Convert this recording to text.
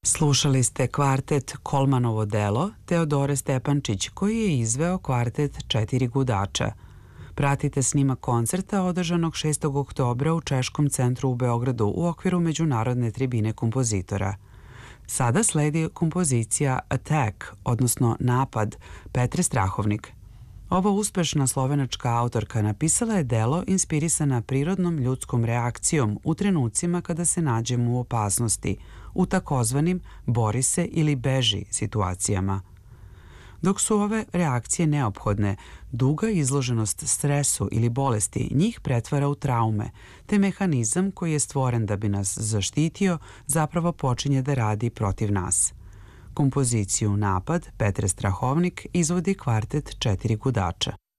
Slušali ste kvartet Kolmanovo delo Teodore Stepančić, koji je izveo kvartet Četiri gudača. Pratite snimak koncerta održanog 6. oktobra u Češkom centru u Beogradu u okviru Međunarodne tribine kompozitora. Sada sledi kompozicija Attack, odnosno Napad, Petre Strahovnik. Ova uspešna slovenačka autorka napisala je delo inspirisana prirodnom ljudskom reakcijom u trenucima kada se nađemo u opasnosti, u takozvanim bori se ili beži situacijama. Dok su ove reakcije neophodne, duga izloženost stresu ili bolesti njih pretvara u traume, te mehanizam koji je stvoren da bi nas zaštitio zapravo počinje da radi protiv nas. Kompoziciju Napad Petre Strahovnik izvodi kvartet Četiri gudača.